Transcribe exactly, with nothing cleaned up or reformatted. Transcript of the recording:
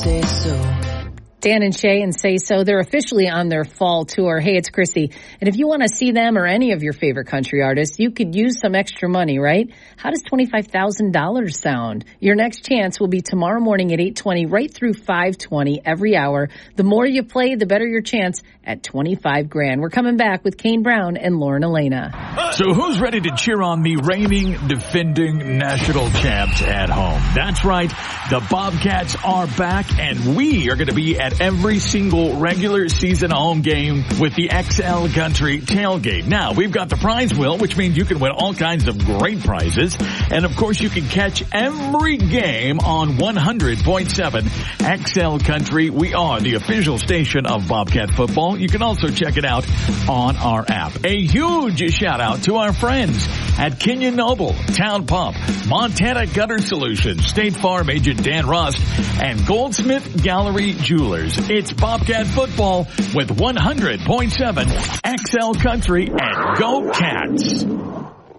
Say So. Dan and Shay and Say So, they're officially on their fall tour. Hey, it's Chrissy. And if you want to see them or any of your favorite country artists, you could use some extra money, right? How does twenty-five thousand dollars sound? Your next chance will be tomorrow morning at eight twenty, right through five twenty every hour. The more you play, the better your chance at twenty-five grand. We're coming back with Kane Brown and Lauren Elena. So who's ready to cheer on the reigning, defending national champs at home? That's right. The Bobcats are back, and we are going to be at every single regular season home game with the X L Country Tailgate. Now, we've got the prize wheel, which means you can win all kinds of great prizes. And, of course, you can catch every game on one hundred point seven X L Country. We are the official station of Bobcat football. You can also check it out on our app. A huge shout-out to our friends at Kenyon Noble, Town Pump, Montana Gutter Solutions, State Farm agent Dan Rust, and Goldsmith Gallery Jewelers. It's Bobcat football with one hundred point seven X L Country, and go Cats!